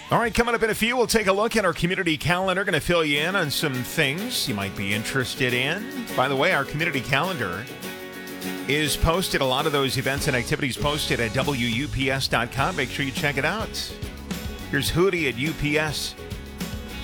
All right, coming up in a few, we'll take a look at our community calendar. Going to fill you in on some things you might be interested in. By the way, our community calendar is posted. A lot of those events and activities posted at WUPS.com. Make sure you check it out. Here's Hootie at UPS.